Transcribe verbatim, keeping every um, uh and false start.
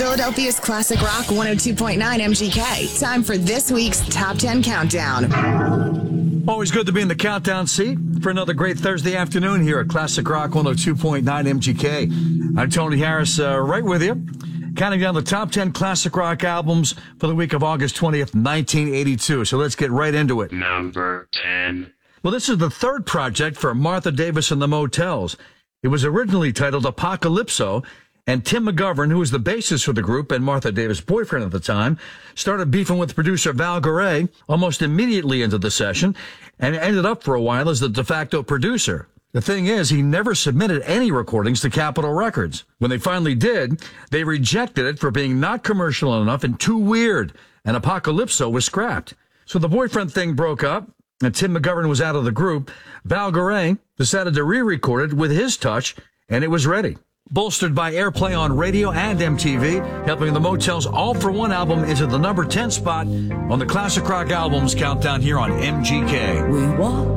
Philadelphia's Classic Rock one oh two point nine M G K. Time for this week's Top ten Countdown. Always good to be in the countdown seat for another great Thursday afternoon here at Classic Rock one oh two point nine M G K. I'm Tony Harris, uh, right with you, counting down the top ten classic rock albums for the week of August twentieth, nineteen eighty-two. So let's get right into it. Number ten. Well, this is the third project for Martha Davis and the Motels. It was originally titled Apocalypso, and Tim McGovern, who was the bassist for the group and Martha Davis' boyfriend at the time, started beefing with producer Val Garay almost immediately into the session and ended up for a while as the de facto producer. The thing is, he never submitted any recordings to Capitol Records. When they finally did, they rejected it for being not commercial enough and too weird, and Apocalypso was scrapped. So the boyfriend thing broke up, and Tim McGovern was out of the group. Val Garay decided to re-record it with his touch, and it was ready. Bolstered by airplay on radio and M T V, helping the Motels' All for One album into the number ten spot on the Classic Rock Albums Countdown here on M G K. We walk